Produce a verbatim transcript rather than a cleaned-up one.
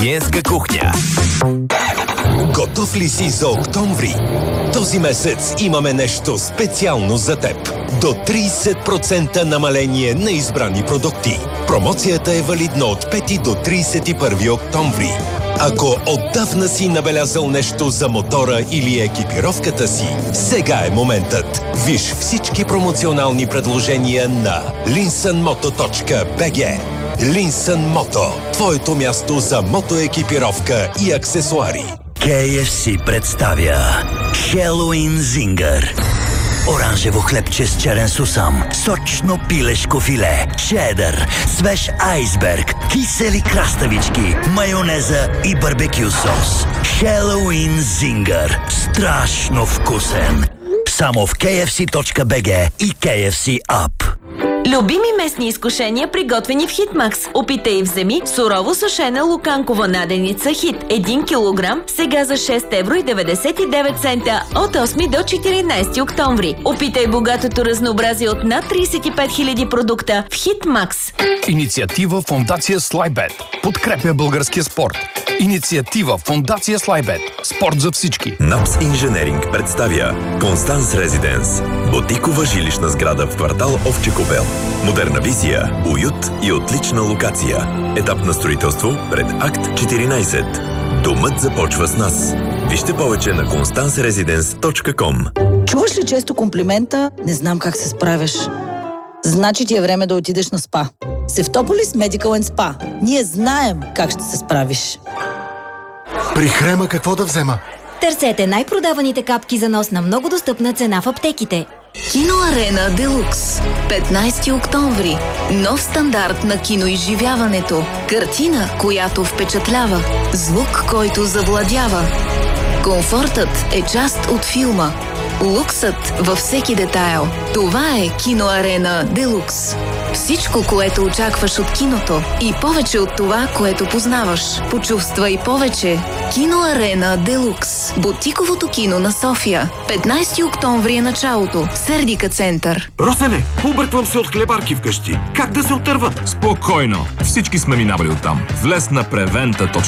Френска кухня. Готов ли си за октомври? Този месец имаме нещо специално за теб. До трийсет процента намаление на избрани продукти. Промоцията е валидна от пети до трийсет и първи октомври. Ако отдавна си набелязал нещо за мотора или екипировката си, сега е моментът. Виж всички промоционални предложения на линсънмото точка би джи. Линсън Мото. Твоето място за мотоекипировка и аксесуари. кей еф си представя Хелоуин Зингър. Оранжево хлебче с черен сусам, сочно пилешко филе, чедър, свеж айсберг, кисели краставички, майонеза и барбекю сос. Хелоуин Зингър. Страшно вкусен. Само в кей еф си точка би джи и кей еф си App. Любими местни изкушения, приготвени в Хитмакс. Опитай и вземи сурово сушена луканкова наденица Хит един килограм, сега за шест евро и деветдесет и девет цента от осми до четиринайсети октомври. Опитай богатото разнообразие от над трийсет и пет хиляди продукта в Хитмакс. Инициатива Фондация Слайбет. Подкрепя българския спорт. Инициатива Фондация Слайбет. Спорт за всички. НАПС Инженеринг представя Констанс Резиденс. Ботикова жилищна сграда в квартал Овче купел. Модерна визия, уют и отлична локация. Етап на строителство пред акт четиринайсет. Домът започва с нас. Вижте повече на констанс резиденс точка ком. Чуваш ли често комплимента? Не знам как се справяш. Значи ти е време да отидеш на спа. Севтополис Medical and Spa. Ние знаем как ще се справиш. При Хрема какво да взема? Търсете най-продаваните капки за нос на много достъпна цена в аптеките. Кино Арена Делукс. петнайсети октомври. Нов стандарт на киноизживяването. Картина, която впечатлява. Звук, който завладява. Комфортът е част от филма. Луксът във всеки детайл. Това е Кино Арена Делукс. Всичко, което очакваш от киното и повече от това, което познаваш. Почувствай повече. Кино Арена Делукс. Бутиковото кино на София. петнайсети октомври е началото. Сердика център. Росене, обърквам се от хлебарки вкъщи. Как да се отърва? Спокойно. Всички сме минавали оттам. Влез на превента точка